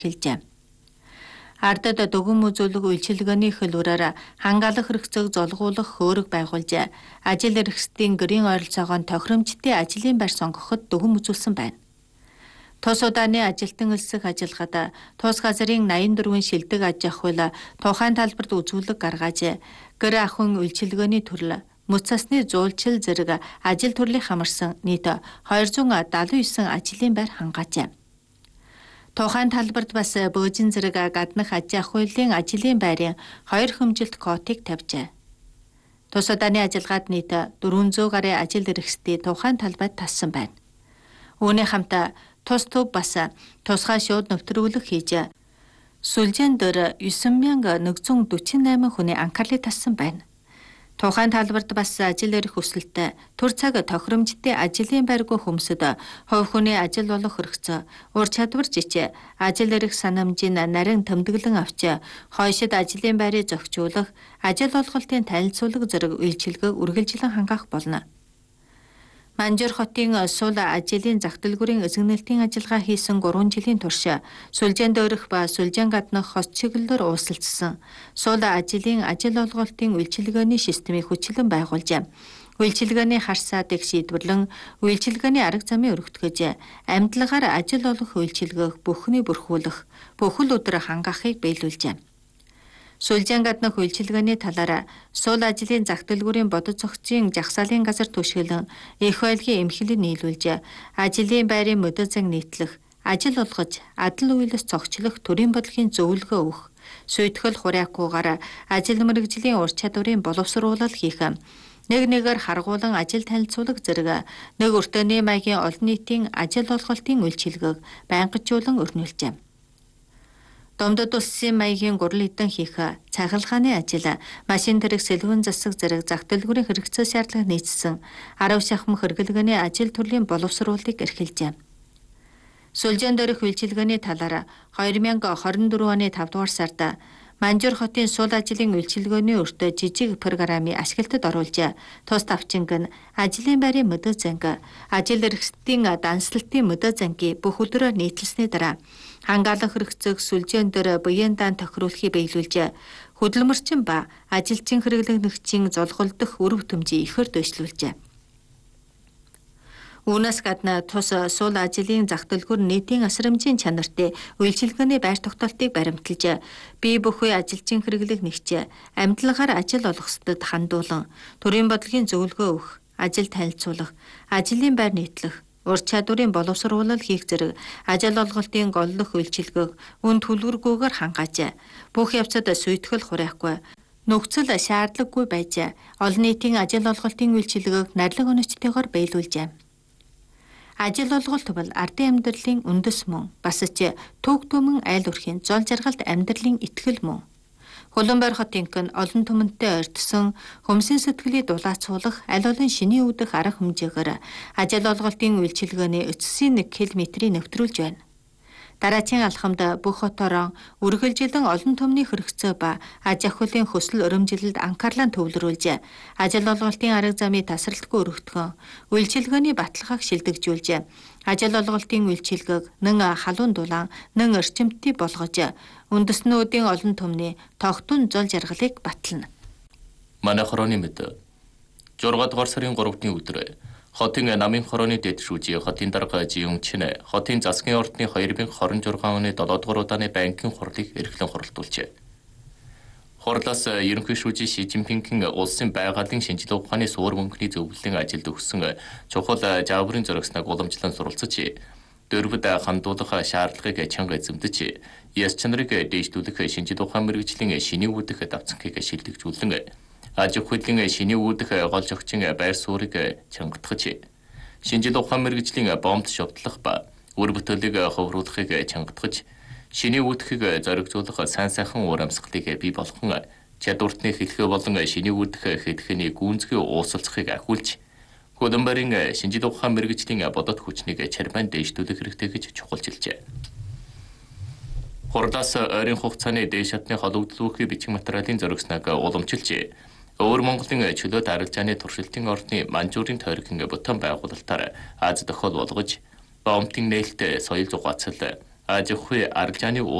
хэлжээ. Ардад дугуйн үзүүлэг үйлчилгээний хэлбэрээр хангаалах хэрэгцээг золгуулах хөөрөг байгуулжээ. Ажил эрхсдийн гэрийн ойролцоогоор тохиромжтой ажлын байр сонгоход дугуйн үзүүлсэн байна. Тус удааны ажилтан элсэх ажиллагаад тус газрын 84 шилдэг аж ахуйн тухайн талбарт үзүүлэг гаргаажээ. Гэр ахуйн үйлчилгээний төрөл, мөц цасны зуулчил зэрэг ажил төрлийг хамарсан нийт 279 ажлын байр хангаажээ. Тухайн талбарт бас бөөжин зэрэг гаднах аж ахуйлын ажлын байрын 2 хөмжилт квотыг тавьжээ. Тус удааны ажиллагаад нийт 400 гаруй ажил эрхсдийн тухайн талбайд тассан байна. Үүний хамт тус төв бас тусгай шууд нэвтрүүлэг хийж сүлжээн дээр 9148 хүний анхаарлыг татсан байна. Тухайн талбарт бас ажил эрх хүсэлттэй төр цаг тохиромжтой ажлын байргүй хүмүүсд хувь хүний ажил болох хэрэгцээ, ур чадвар жижиг, ажил эрх санамжийн нарийн тэмдэглэн авч хойшид ажлын байрыг зохицуулах, ажил олголтын танилцуулга зэрэг үйлчилгээг үргэлжлэн хангах болно. Манжуур хотын сул ажлын зах дэлгүүрийн эзэгнэлтийн ажиллагаа хийсэн 3 жилийн турш сүлжээн доорх ба сүлжээн гаднах хос чиглэлээр ууссалцсан сул ажлын ажил олголтын үйлчилгээний системийг хүчлэн байгуулжээ. Үйлчилгээний хар саадыг шийдвэрлэн үйлчилгээний арга замыг өргөтгөж амьдлагаар ажил олох үйлчилгээг бүхний бүрхүүлэх, бүхэл өдөр хангахыг биелүүлжээ. Сүлжээн гаднах үйлчилгээний талаар сул ажлын зах дэлгүүрийн бодит зохицын жагсаалын газар түшгэлэн их байлгийн эмхлэг нийлүүлж ажлын байрын мөдөө зан нийтлэх, ажил олгож, адал үйлс цогцлох төрийн бодлогын зөвлөгөө өгөх, сүйтгэл хураахгүйгээр ажил мэргэжлийн ур чадварын боловсруулалт хийх, нэг нэгээр харгуулан ажил танилцуулга зэрэг нэг өртөөний маягийн олон нийтийн ажил олголтын үйлчилгээг байнгажуулан өрнүүлжээ. Домдод улсын маягийн гурал эдэн хийх, цахилгааны ажил, машин тэрэг сэлгүүн засаг зэрэг зах дэлгүүрийн хэрэгцээ шаардлага нийцсэн 10 шахам хэрэглгээний ажил төрлийн боловсруулалтыг эрхэлжээ. Сүлжээн доорх үйлчилгээний талаар 2024 оны 5 дугаар сард Манжуур хотын сул ажлын үйлчилгээний өртөө жижиг программыг ашиглалтад оруулж, тус давчинг нь ажлын байрын мөдөө занг, ажил эрхсдийн данслалтын мөдөө зангийг бүх өдрөөр нийтлсэний дараа хангаалах хэрэгцээг сүлжээн дээр буян даан тохируулахыг биелүүлж, хөдөлмөрчин ба ажилчин хэрэглэгчийн золголдох үр бүтэмжийг ихээр дэвшлүүлжээ. Үүнээс гадна тус сул ажлын зах дэлгүүр нийтийн асрамжийн чанартай үйлчилгээний байр тогтоолтыг баримталж, бие бүхий ажилчин хэрэглэх нэгч амьдлагаар ажил олгохсод хандуулан, төрийн бодлогын зөвлөгөө өгөх, ажил танилцуулах, ажлын байр нийтлэх, ур чадварын боловсруулалт хийх зэрэг ажил олголтын голлох үйлчилгээг үн төлбөргүйгээр хангааж, бүх явцад сүйтгэл хураахгүй, нөхцөл шаардлагагүй байж, олон нийтийн ажил олголтын үйлчилгээг нарийн өнөчтэйгээр биелүүлжээ. Ажил олголт бол ардын амьдралын үндэс мөн, бас ч төг түмэн айл өрхийн зол жаргалт амьдралын итгэл мөн. Хөлбөмбөр хотынх нь олон түмэнтэй ойртсон хөмсийн сэтгэлийг дулаацуулах аль олон шиний үүдэх арга хэмжээгээр ажил олголтын үйлчилгээний эцсийн 1 км-ийг нэвтрүүлж байна. Дараачийн алхамд бүх хотоор үргэлжилэн олон түмний хэрэгцээ ба аж ахуйлын хөсөл өрөмжилэлд анхаарлаа төвлөрүүлж, ажил олголтын арга замыг тасралтгүй өргөтгөн, үйлчилгээний баталгааг шилдэгжүүлж, ажил олголтын үйлчилгээг нэн халуун дулаан, нэн эрчимтэй болгож, үндэснүүдийн олон түмний тогтун зол жаргалыг батална. Манай хорооны мэд 6 дугаар сарын 3-ны өдөр хотын намын хорооны дэд шүүжийн хотын дарга Жиюн Чинэ хотын засгийн ордны 2026 оны 7 дугаар удааны банкын хурлыг эрхлэн хуралдуулжээ. Хурлаас ерөнхий шүүжийн Ши Цзиньпингийн улсын байгалийн шинжилгээ ухааны суур мөнгөний зөвлөлийн ажилд өгсөн чухал жааврын зөргснөг уламжлан суралцж, дөрвөд хандуулах шаардлагыг чанга эзэмдэж, яс чанарыг дээшлүүлэх шинжилгээ ухаан мэргэжлийн шиний үүдэх давцанхийг шилдэгжүүлэн, аж ахуйлын шиний үүдэх гол зохицын байр суурийг чангатгаж, шинжилгээ ухаан мэргэжлийн бомбд шовдлох ба үр бүтээлийг ховруулахыг чангатгаж, шиний үүдхийг зоригжуулах сайн сайхан уур амьсгалыг бий болгон, чадвартны хэлхээ болон шиний үүдэх хэдхэний гүнзгий уусалцахыг ахиулж, хөлбөмбөрийн шинжилгээ ухаан мэргэжлийн бодит хүчнийг чармайн дээшлүүлэх хэрэгтэй гэж чухалчилжээ. Хурлаас ойрын хугацааны дээд шатны холбогдлуулахын бичиг материалын зөргснөг уламжилж, Өвөр Монголын чөлөөт арилжааны туршилтын ордны Манжуурын тойргийн бүтэн байгуулалтаар аз тохиол болгож, бомбын нээлттэй соёл зугаацал, Ажихуй аргжааны